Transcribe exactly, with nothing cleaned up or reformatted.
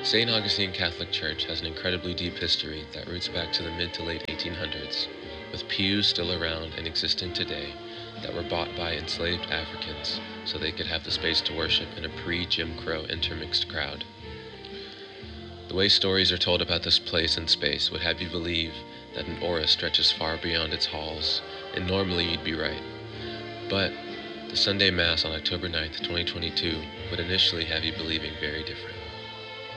Saint Augustine Catholic Church has an incredibly deep history that roots back to the mid to late eighteen hundreds, with pews still around and existent today that were bought by enslaved Africans so they could have the space to worship in a pre-Jim Crow intermixed crowd. The way stories are told about this place and space would have you believe that an aura stretches far beyond its halls, and normally you'd be right. But the Sunday Mass on October ninth, twenty twenty-two would initially have you believing very different.